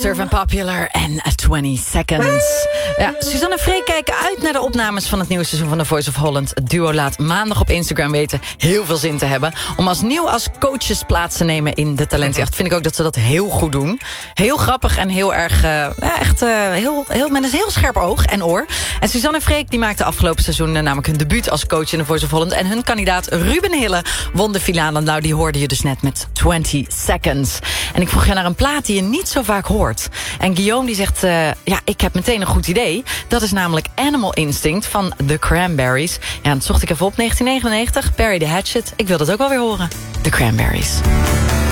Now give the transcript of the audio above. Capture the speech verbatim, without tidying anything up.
Turf and Popular en twintig seconds. Ja, Suzanne en Freek kijken uit naar de opnames van het nieuwe seizoen van The Voice of Holland. Het duo laat maandag op Instagram weten heel veel zin te hebben om als nieuw als coaches plaats te nemen in de talentenjacht. Vind ik ook dat ze dat heel goed doen. Heel grappig en heel erg, uh, ja, echt uh, heel, heel, met een heel scherp oog en oor. En Suzanne en Freek die maakten afgelopen seizoen uh, namelijk hun debuut als coach in The Voice of Holland. En hun kandidaat Ruben Hille won de finale. Nou, die hoorde je dus net met twintig seconds. En ik vroeg je naar een plaat die je niet zo vaak hoort. En Guillaume die zegt, uh, ja, ik heb meteen een goed idee. Dat is namelijk Animal Instinct van The Cranberries. Ja, dat zocht ik even op, negentien negenennegentig. Barry the Hatchet. Ik wil dat ook wel weer horen. The Cranberries.